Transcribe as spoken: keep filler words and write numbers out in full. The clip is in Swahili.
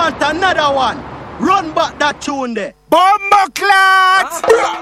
want another one? Run back that tune there. Bomba clat!